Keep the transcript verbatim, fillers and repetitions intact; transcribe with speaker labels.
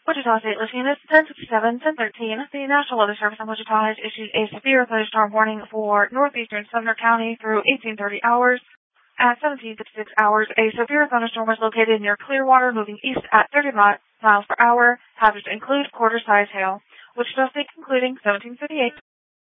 Speaker 1: Wichita State listening. This is ten sixty-seven, ten thirteen. The National Weather Service in Wichita has issued a severe thunderstorm warning for northeastern Sumner County through eighteen thirty hours. At seventeen fifty-six hours, a severe thunderstorm was located near Clearwater, moving east at thirty miles per hour. Hazards include quarter-size hail. Wichita State concluding seventeen fifty-eight.